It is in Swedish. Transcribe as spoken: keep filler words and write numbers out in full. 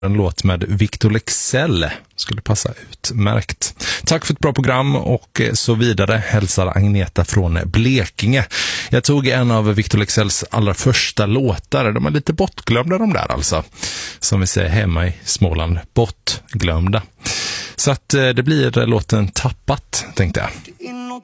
en låt med Victor Leksell. Skulle passa utmärkt. Tack för ett bra program och så vidare. Hälsar Agneta från Blekinge. Jag tog en av Victor Leksells allra första låtar. De är lite bortglömda de där alltså. Som vi säger hemma i Småland. Bortglömda. Så att det blir låten Tappat, tänkte jag.